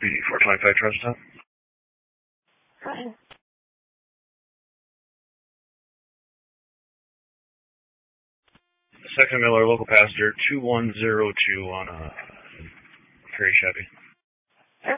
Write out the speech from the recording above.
The 425 trust stop. Second Miller, local passenger 2102 on Prairie Chevy.